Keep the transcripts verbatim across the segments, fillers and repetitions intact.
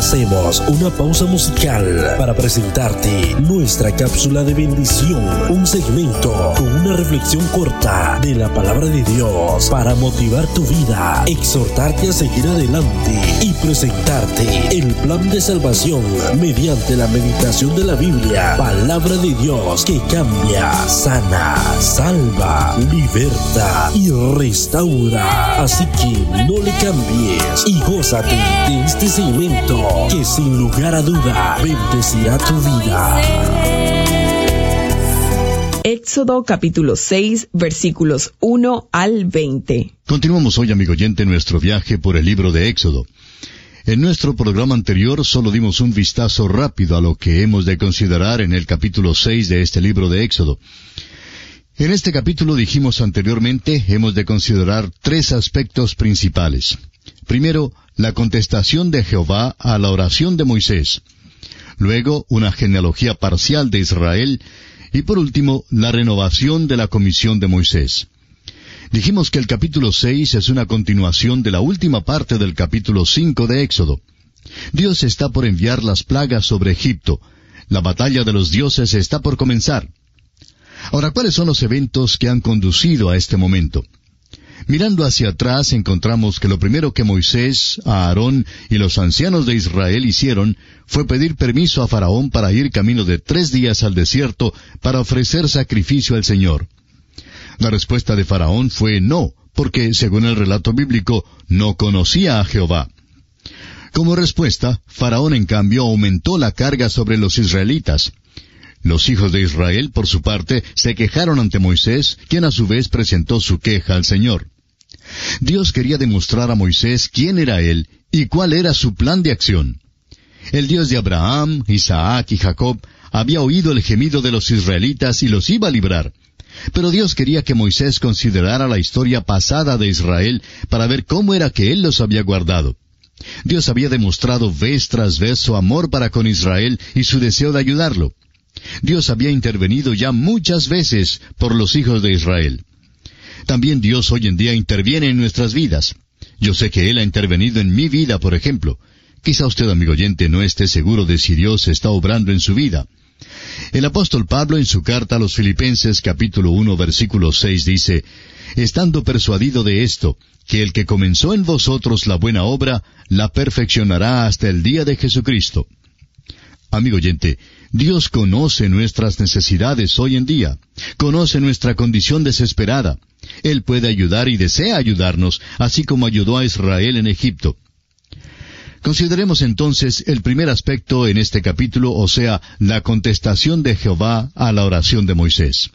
Hacemos una pausa musical para presentarte nuestra cápsula de bendición, un segmento con una reflexión corta de la palabra de Dios para motivar tu vida, exhortarte a seguir adelante y presentarte el plan de salvación mediante la meditación de la Biblia, palabra de Dios que cambia, sana, salva, liberta y restaura. Así que no le cambies y gózate de este segmento que sin lugar a duda bendecirá tu vida. Éxodo capítulo seis, versículos uno al veinte. Continuamos hoy, amigo oyente, nuestro viaje por el libro de Éxodo. En nuestro programa anterior solo dimos un vistazo rápido a lo que hemos de considerar en el capítulo seis de este libro de Éxodo. En este capítulo, dijimos anteriormente, hemos de considerar tres aspectos principales. Primero, la contestación de Jehová a la oración de Moisés. Luego, una genealogía parcial de Israel. Y por último, la renovación de la comisión de Moisés. Dijimos que el capítulo seis es una continuación de la última parte del capítulo cinco de Éxodo. Dios está por enviar las plagas sobre Egipto. La batalla de los dioses está por comenzar. Ahora, ¿cuáles son los eventos que han conducido a este momento? Mirando hacia atrás, encontramos que lo primero que Moisés, Aarón y los ancianos de Israel hicieron fue pedir permiso a Faraón para ir camino de tres días al desierto para ofrecer sacrificio al Señor. La respuesta de Faraón fue no, porque, según el relato bíblico, no conocía a Jehová. Como respuesta, Faraón en cambio aumentó la carga sobre los israelitas. Los hijos de Israel, por su parte, se quejaron ante Moisés, quien a su vez presentó su queja al Señor. Dios quería demostrar a Moisés quién era Él y cuál era su plan de acción. El Dios de Abraham, Isaac y Jacob había oído el gemido de los israelitas y los iba a librar. Pero Dios quería que Moisés considerara la historia pasada de Israel para ver cómo era que Él los había guardado. Dios había demostrado vez tras vez su amor para con Israel y su deseo de ayudarlo. Dios había intervenido ya muchas veces por los hijos de Israel. También Dios hoy en día interviene en nuestras vidas. Yo sé que Él ha intervenido en mi vida, por ejemplo. Quizá usted, amigo oyente, no esté seguro de si Dios está obrando en su vida. El apóstol Pablo, en su carta a los Filipenses, capítulo uno, versículo seis, dice, «Estando persuadido de esto, que el que comenzó en vosotros la buena obra, la perfeccionará hasta el día de Jesucristo». Amigo oyente, Dios conoce nuestras necesidades hoy en día, conoce nuestra condición desesperada. Él puede ayudar y desea ayudarnos, así como ayudó a Israel en Egipto. Consideremos entonces el primer aspecto en este capítulo, o sea, la contestación de Jehová a la oración de Moisés.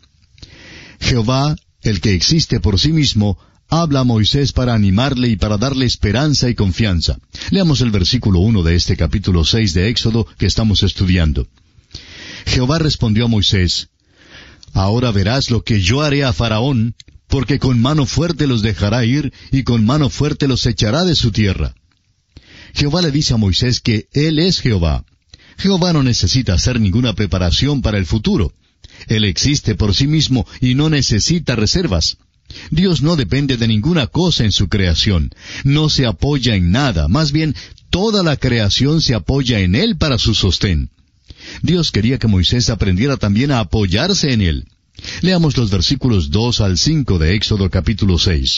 Jehová, el que existe por sí mismo, habla a Moisés para animarle y para darle esperanza y confianza. Leamos el versículo uno de este capítulo seis de Éxodo que estamos estudiando. Jehová respondió a Moisés, «Ahora verás lo que yo haré a Faraón, porque con mano fuerte los dejará ir, y con mano fuerte los echará de su tierra». Jehová le dice a Moisés que Él es Jehová. Jehová no necesita hacer ninguna preparación para el futuro. Él existe por sí mismo y no necesita reservas. Dios no depende de ninguna cosa en su creación. No se apoya en nada. Más bien, toda la creación se apoya en Él para su sostén. Dios quería que Moisés aprendiera también a apoyarse en Él. Leamos los versículos dos al cinco de Éxodo capítulo seis.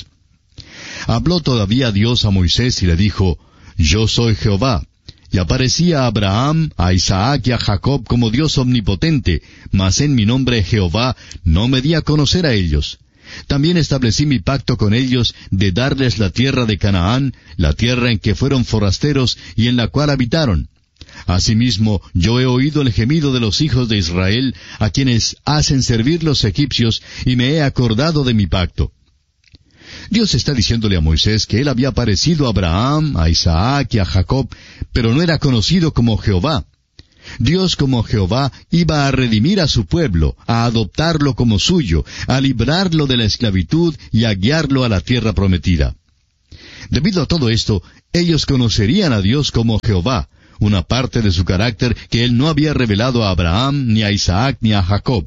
Habló todavía Dios a Moisés y le dijo, «Yo soy Jehová». Y aparecía a Abraham, a Isaac y a Jacob como Dios omnipotente, mas en mi nombre Jehová no me di a conocer a ellos. También establecí mi pacto con ellos de darles la tierra de Canaán, la tierra en que fueron forasteros y en la cual habitaron. Asimismo, yo he oído el gemido de los hijos de Israel, a quienes hacen servir los egipcios, y me he acordado de mi pacto. Dios está diciéndole a Moisés que él había aparecido a Abraham, a Isaac y a Jacob, pero no era conocido como Jehová. Dios como Jehová iba a redimir a su pueblo, a adoptarlo como suyo, a librarlo de la esclavitud y a guiarlo a la tierra prometida. Debido a todo esto, ellos conocerían a Dios como Jehová, una parte de su carácter que Él no había revelado a Abraham, ni a Isaac, ni a Jacob.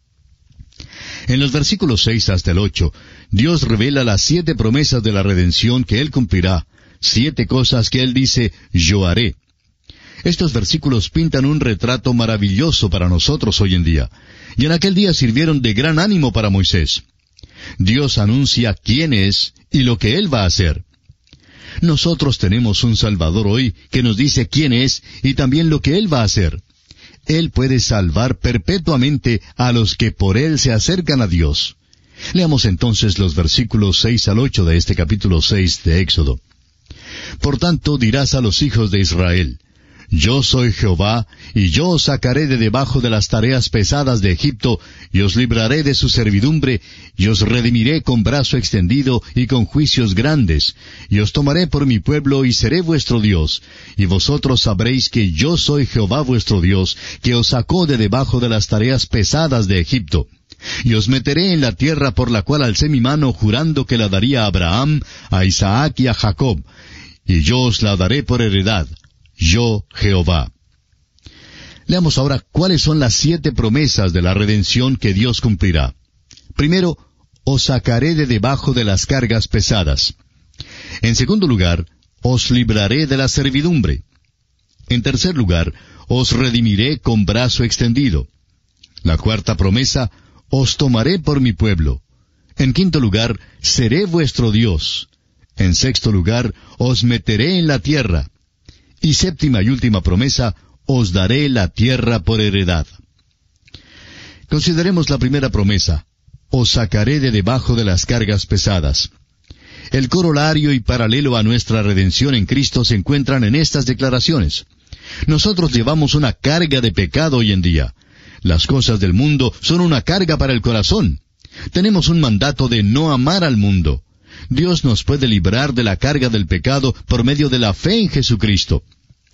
En los versículos seis hasta el ocho, Dios revela las siete promesas de la redención que Él cumplirá, siete cosas que Él dice, yo haré. Estos versículos pintan un retrato maravilloso para nosotros hoy en día, y en aquel día sirvieron de gran ánimo para Moisés. Dios anuncia quién es y lo que Él va a hacer. Nosotros tenemos un Salvador hoy que nos dice quién es y también lo que Él va a hacer. Él puede salvar perpetuamente a los que por Él se acercan a Dios. Leamos entonces los versículos seis al ocho de este capítulo seis de Éxodo. Por tanto dirás a los hijos de Israel: Yo soy Jehová, y yo os sacaré de debajo de las tareas pesadas de Egipto, y os libraré de su servidumbre, y os redimiré con brazo extendido y con juicios grandes, y os tomaré por mi pueblo, y seré vuestro Dios, y vosotros sabréis que yo soy Jehová vuestro Dios, que os sacó de debajo de las tareas pesadas de Egipto. Y os meteré en la tierra por la cual alcé mi mano jurando que la daría a Abraham, a Isaac y a Jacob, y yo os la daré por heredad. Yo, Jehová. Leamos ahora cuáles son las siete promesas de la redención que Dios cumplirá. Primero, os sacaré de debajo de las cargas pesadas. En segundo lugar, os libraré de la servidumbre. En tercer lugar, os redimiré con brazo extendido. La cuarta promesa, os tomaré por mi pueblo. En quinto lugar, seré vuestro Dios. En sexto lugar, os meteré en la tierra. Y séptima y última promesa, os daré la tierra por heredad. Consideremos la primera promesa, os sacaré de debajo de las cargas pesadas. El corolario y paralelo a nuestra redención en Cristo se encuentran en estas declaraciones. Nosotros llevamos una carga de pecado hoy en día. Las cosas del mundo son una carga para el corazón. Tenemos un mandato de no amar al mundo. Dios nos puede librar de la carga del pecado por medio de la fe en Jesucristo.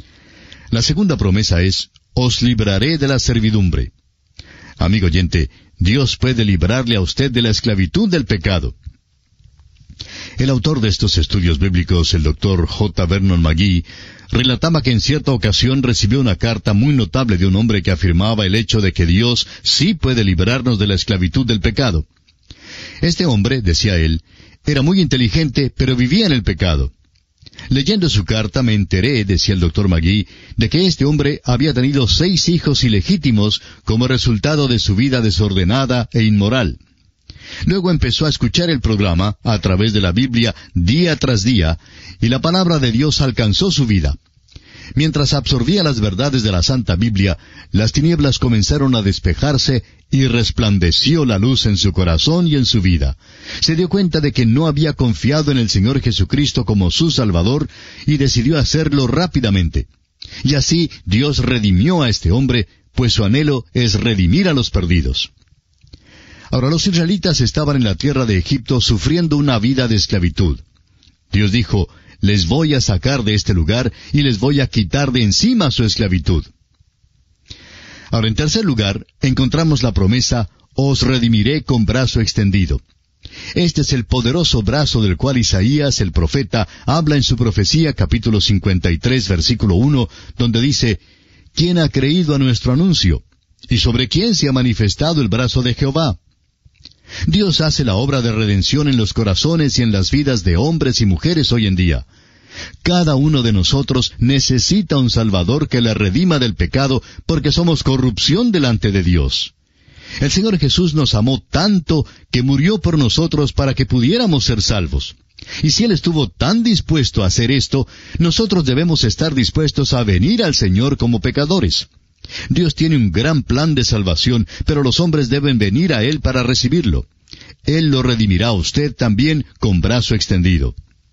La segunda promesa es, os libraré de la servidumbre. Amigo oyente, Dios puede librarle a usted de la esclavitud del pecado. El autor de estos estudios bíblicos, el doctor J. Vernon McGee, relataba que en cierta ocasión recibió una carta muy notable de un hombre que afirmaba el hecho de que Dios sí puede librarnos de la esclavitud del pecado. Este hombre, decía él, era muy inteligente, pero vivía en el pecado. Leyendo su carta me enteré, decía el doctor McGee, de que este hombre había tenido seis hijos ilegítimos como resultado de su vida desordenada e inmoral. Luego empezó a escuchar el programa a través de la Biblia día tras día, y la palabra de Dios alcanzó su vida. Mientras absorbía las verdades de la Santa Biblia, las tinieblas comenzaron a despejarse y resplandeció la luz en su corazón y en su vida. Se dio cuenta de que no había confiado en el Señor Jesucristo como su Salvador y decidió hacerlo rápidamente. Y así Dios redimió a este hombre, pues su anhelo es redimir a los perdidos. Ahora los israelitas estaban en la tierra de Egipto sufriendo una vida de esclavitud. Dios dijo, les voy a sacar de este lugar y les voy a quitar de encima su esclavitud. Ahora, en tercer lugar, encontramos la promesa, os redimiré con brazo extendido. Este es el poderoso brazo del cual Isaías, el profeta, habla en su profecía, capítulo cincuenta y tres, versículo uno, donde dice, ¿quién ha creído a nuestro anuncio? ¿Y sobre quién se ha manifestado el brazo de Jehová? Dios hace la obra de redención en los corazones y en las vidas de hombres y mujeres hoy en día. Cada uno de nosotros necesita un Salvador que le redima del pecado porque somos corrupción delante de Dios. El Señor Jesús nos amó tanto que murió por nosotros para que pudiéramos ser salvos. Y si Él estuvo tan dispuesto a hacer esto, nosotros debemos estar dispuestos a venir al Señor como pecadores. Dios tiene un gran plan de salvación, pero los hombres deben venir a Él para recibirlo. Él lo redimirá a usted también con brazo extendido.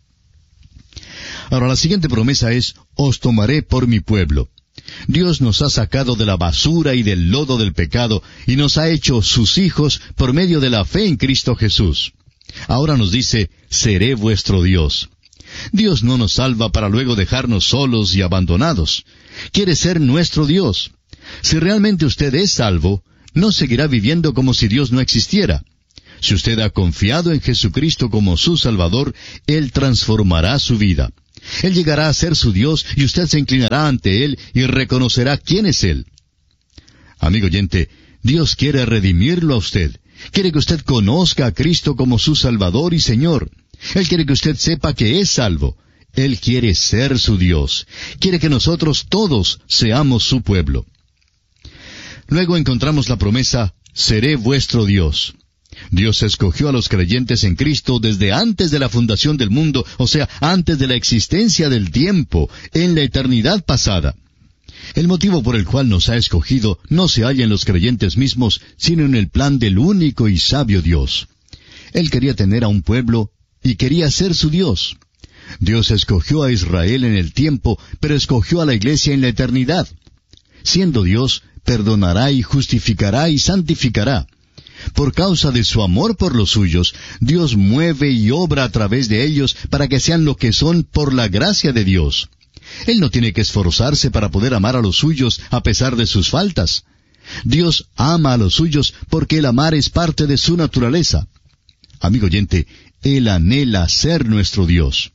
Ahora la siguiente promesa es, os tomaré por mi pueblo. Dios nos ha sacado de la basura y del lodo del pecado y nos ha hecho sus hijos por medio de la fe en Cristo Jesús. Ahora nos dice, seré vuestro Dios. Dios no nos salva para luego dejarnos solos y abandonados. Quiere ser nuestro Dios. Si realmente usted es salvo, no seguirá viviendo como si Dios no existiera. Si usted ha confiado en Jesucristo como su Salvador, Él transformará su vida. Él llegará a ser su Dios y usted se inclinará ante Él y reconocerá quién es Él. Amigo oyente, Dios quiere redimirlo a usted. Quiere que usted conozca a Cristo como su Salvador y Señor. Él quiere que usted sepa que es salvo. Él quiere ser su Dios. Quiere que nosotros todos seamos su pueblo. Luego encontramos la promesa, seré vuestro Dios. Dios escogió a los creyentes en Cristo desde antes de la fundación del mundo, o sea, antes de la existencia del tiempo, en la eternidad pasada. El motivo por el cual nos ha escogido no se halla en los creyentes mismos, sino en el plan del único y sabio Dios. Él quería tener a un pueblo y quería ser su Dios. Dios escogió a Israel en el tiempo, pero escogió a la iglesia en la eternidad. Siendo Dios, perdonará y justificará y santificará. Por causa de su amor por los suyos, Dios mueve y obra a través de ellos para que sean lo que son por la gracia de Dios. Él no tiene que esforzarse para poder amar a los suyos a pesar de sus faltas. Dios ama a los suyos porque el amar es parte de su naturaleza. Amigo oyente, Él anhela ser nuestro Dios.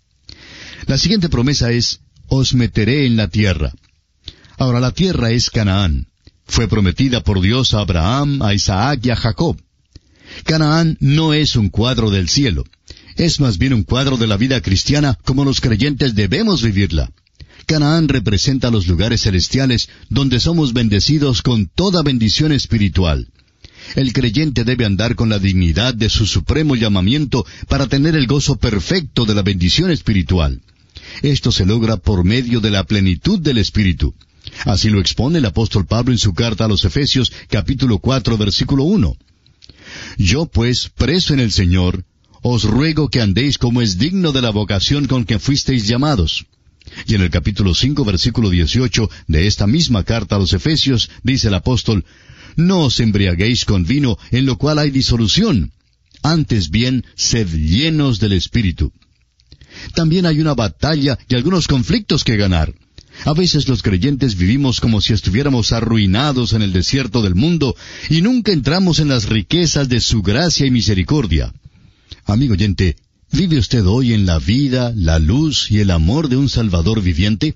La siguiente promesa es, os meteré en la tierra. Ahora, la tierra es Canaán. Fue prometida por Dios a Abraham, a Isaac y a Jacob. Canaán no es un cuadro del cielo. Es más bien un cuadro de la vida cristiana como los creyentes debemos vivirla. Canaán representa los lugares celestiales donde somos bendecidos con toda bendición espiritual. El creyente debe andar con la dignidad de su supremo llamamiento para tener el gozo perfecto de la bendición espiritual. Esto se logra por medio de la plenitud del Espíritu. Así lo expone el apóstol Pablo en su carta a los Efesios, capítulo cuatro, versículo uno. Yo pues, preso en el Señor, os ruego que andéis como es digno de la vocación con que fuisteis llamados. Y en el capítulo cinco, versículo dieciocho de esta misma carta a los Efesios, dice el apóstol, no os embriaguéis con vino, en lo cual hay disolución. Antes bien, sed llenos del Espíritu. También hay una batalla y algunos conflictos que ganar. A veces los creyentes vivimos como si estuviéramos arruinados en el desierto del mundo y nunca entramos en las riquezas de su gracia y misericordia. Amigo oyente, ¿vive usted hoy en la vida, la luz y el amor de un Salvador viviente?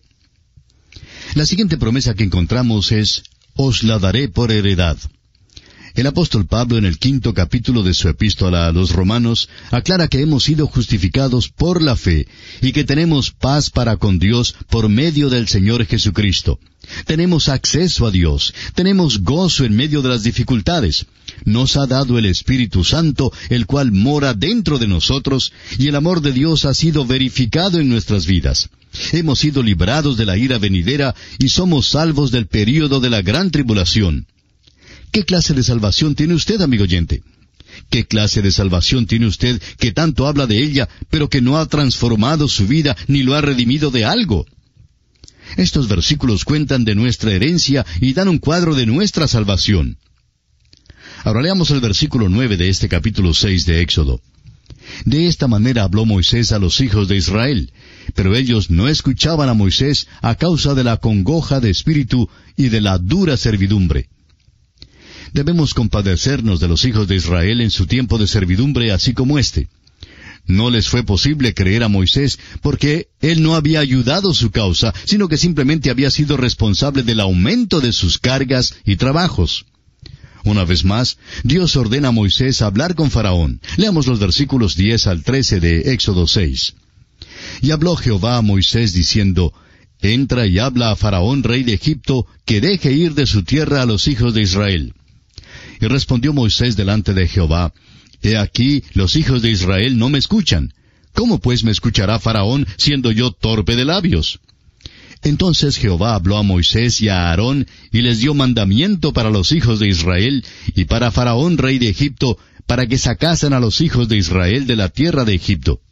La siguiente promesa que encontramos es, os la daré por heredad. El apóstol Pablo en el quinto capítulo de su epístola a los Romanos aclara que hemos sido justificados por la fe y que tenemos paz para con Dios por medio del Señor Jesucristo. Tenemos acceso a Dios, tenemos gozo en medio de las dificultades. Nos ha dado el Espíritu Santo, el cual mora dentro de nosotros, y el amor de Dios ha sido verificado en nuestras vidas. Hemos sido librados de la ira venidera y somos salvos del período de la gran tribulación. ¿Qué clase de salvación tiene usted, amigo oyente? ¿Qué clase de salvación tiene usted que tanto habla de ella, pero que no ha transformado su vida ni lo ha redimido de algo? Estos versículos cuentan de nuestra herencia y dan un cuadro de nuestra salvación. Ahora leamos el versículo nueve de este capítulo seis de Éxodo. De esta manera habló Moisés a los hijos de Israel, pero ellos no escuchaban a Moisés a causa de la congoja de espíritu y de la dura servidumbre. Debemos compadecernos de los hijos de Israel en su tiempo de servidumbre, así como éste. No les fue posible creer a Moisés porque él no había ayudado su causa, sino que simplemente había sido responsable del aumento de sus cargas y trabajos. Una vez más, Dios ordena a Moisés hablar con Faraón. Leamos los versículos diez al trece de Éxodo seis. Y habló Jehová a Moisés diciendo, entra y habla a Faraón, rey de Egipto, que deje ir de su tierra a los hijos de Israel. Y respondió Moisés delante de Jehová, he aquí, los hijos de Israel no me escuchan. ¿Cómo pues me escuchará Faraón, siendo yo torpe de labios? Entonces Jehová habló a Moisés y a Aarón, y les dio mandamiento para los hijos de Israel, y para Faraón rey de Egipto, para que sacasen a los hijos de Israel de la tierra de Egipto.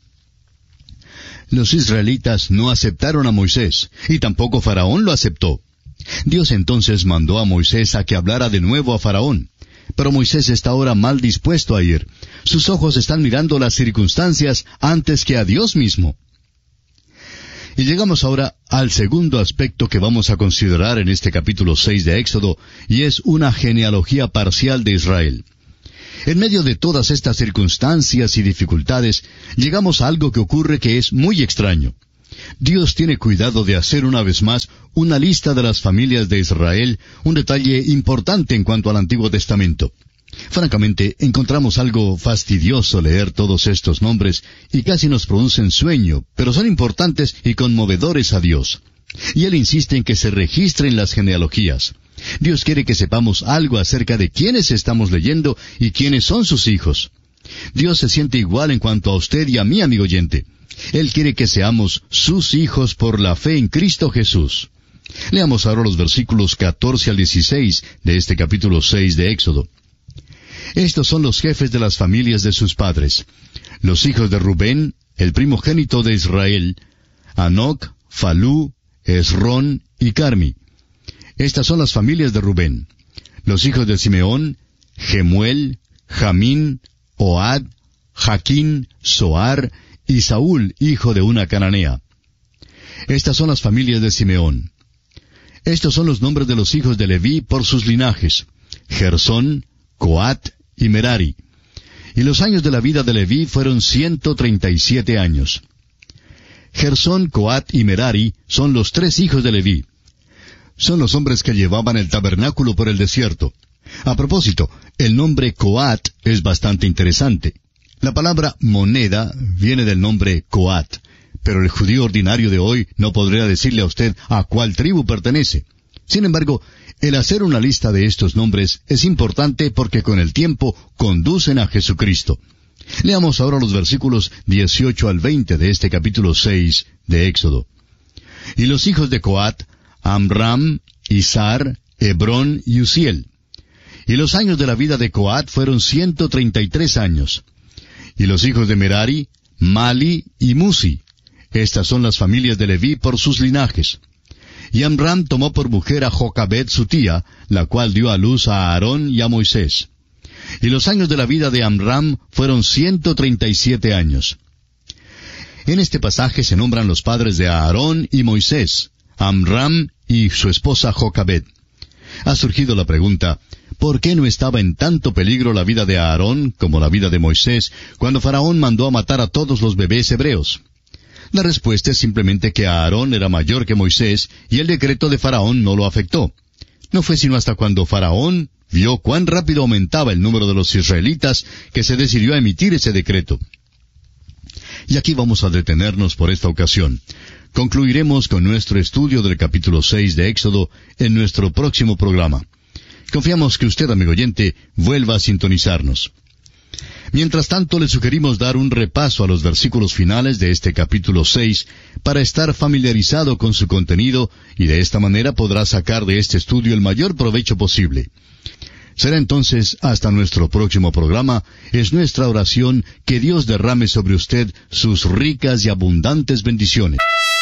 Los israelitas no aceptaron a Moisés, y tampoco Faraón lo aceptó. Dios entonces mandó a Moisés a que hablara de nuevo a Faraón. Pero Moisés está ahora mal dispuesto a ir. Sus ojos están mirando las circunstancias antes que a Dios mismo. Y llegamos ahora al segundo aspecto que vamos a considerar en este capítulo seis de Éxodo, y es una genealogía parcial de Israel. En medio de todas estas circunstancias y dificultades, llegamos a algo que ocurre que es muy extraño. Dios tiene cuidado de hacer una vez más una lista de las familias de Israel, un detalle importante en cuanto al Antiguo Testamento. Francamente, encontramos algo fastidioso leer todos estos nombres y casi nos producen sueño, pero son importantes y conmovedores a Dios. Y Él insiste en que se registren las genealogías. Dios quiere que sepamos algo acerca de quiénes estamos leyendo y quiénes son sus hijos. Dios se siente igual en cuanto a usted y a mí, amigo oyente. Él quiere que seamos sus hijos por la fe en Cristo Jesús. Leamos ahora los versículos catorce al dieciséis de este capítulo seis de Éxodo. Estos son los jefes de las familias de sus padres. Los hijos de Rubén, el primogénito de Israel, Anoc, Falú, Esrón y Carmi. Estas son las familias de Rubén. Los hijos de Simeón, Gemuel, Jamín, Ohad, Jaquín, Soar y Saúl, hijo de una cananea. Estas son las familias de Simeón. Estos son los nombres de los hijos de Leví por sus linajes: Gersón, Coat y Merari. Y los años de la vida de Leví fueron ciento treinta y siete años. Gersón, Coat y Merari son los tres hijos de Leví. Son los hombres que llevaban el tabernáculo por el desierto. A propósito, el nombre Coat es bastante interesante. La palabra moneda viene del nombre Coat, pero el judío ordinario de hoy no podría decirle a usted a cuál tribu pertenece. Sin embargo, el hacer una lista de estos nombres es importante porque con el tiempo conducen a Jesucristo. Leamos ahora los versículos dieciocho al veinte de este capítulo seis de Éxodo. Y los hijos de Coat, Amram, Izar, Hebrón y Uziel. Y los años de la vida de Coat fueron ciento treinta y tres años. Y los hijos de Merari, Mali y Musi. Estas son las familias de Leví por sus linajes. Y Amram tomó por mujer a Jocabed su tía, la cual dio a luz a Aarón y a Moisés. Y los años de la vida de Amram fueron ciento treinta y siete años. En este pasaje se nombran los padres de Aarón y Moisés, Amram y su esposa Jocabed. Ha surgido la pregunta, ¿por qué no estaba en tanto peligro la vida de Aarón como la vida de Moisés cuando Faraón mandó a matar a todos los bebés hebreos? La respuesta es simplemente que Aarón era mayor que Moisés y el decreto de Faraón no lo afectó. No fue sino hasta cuando Faraón vio cuán rápido aumentaba el número de los israelitas que se decidió a emitir ese decreto. Y aquí vamos a detenernos por esta ocasión. Concluiremos con nuestro estudio del capítulo seis de Éxodo en nuestro próximo programa. Confiamos que usted, amigo oyente, vuelva a sintonizarnos. Mientras tanto, le sugerimos dar un repaso a los versículos finales de este capítulo seis para estar familiarizado con su contenido y de esta manera podrá sacar de este estudio el mayor provecho posible. Será entonces hasta nuestro próximo programa. Es nuestra oración que Dios derrame sobre usted sus ricas y abundantes bendiciones.